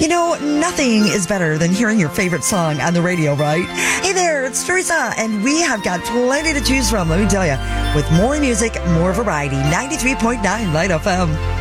You know, nothing is better than hearing your favorite song on the radio, right? Hey there, it's Teresa, and we have got plenty to choose from, let me tell you. With more music, more variety, 93.9 Light FM.